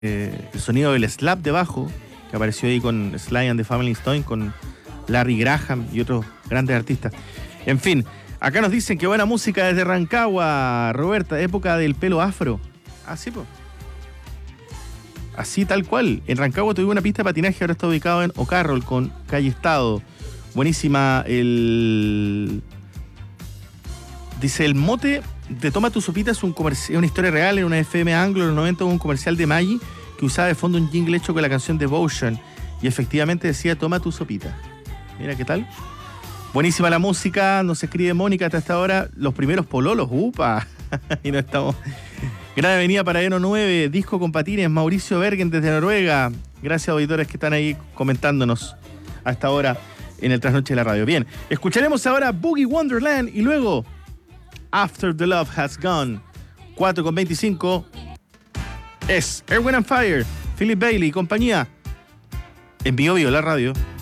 el sonido del slap de bajo, que apareció ahí con Sly and the Family Stone, con Larry Graham y otros grandes artistas. En fin, acá nos dicen que buena música desde Rancagua, Roberta, época del pelo afro. Ah, sí, pues. Así tal cual. En Rancagua tuve una pista de patinaje, ahora está ubicado en O'Carroll con Calle Estado. Buenísima Dice, el mote de Toma tu sopita es una historia real en una FM Anglo en los 90, un comercial de Maggi que usaba de fondo un jingle hecho con la canción Devotion y efectivamente decía Toma tu sopita. Mira qué tal. Buenísima la música, nos escribe Mónica hasta esta hora, los primeros pololos, ¡upa! Y no estamos... Gran Avenida Paradero 9, disco con patines, Mauricio Bergen desde Noruega. Gracias a auditores que están ahí comentándonos a esta hora en el Trasnoche de la Radio. Bien, escucharemos ahora Boogie Wonderland y luego After the Love Has Gone. 4:25 es Erwin and Fire, Philip Bailey y compañía en Bio Bio, la radio.